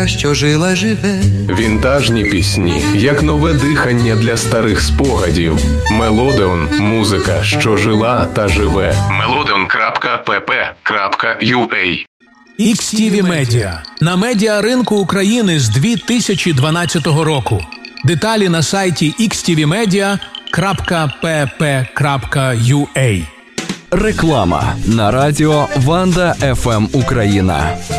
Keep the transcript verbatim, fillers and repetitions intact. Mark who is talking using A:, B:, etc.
A: що жила живе.
B: Вінтажні пісні, як нове дихання для старих спогадів. Мелодеон – музика, що жила та живе. мелодеон крапка пі пі крапка ю а.
C: ікс ті ві Media. На медіаринку України з дві тисячі дванадцятого року. Деталі на сайті ікс ті ві медіа крапка пі пі крапка ю а.
D: Реклама на радіо Ванда еф ем Україна.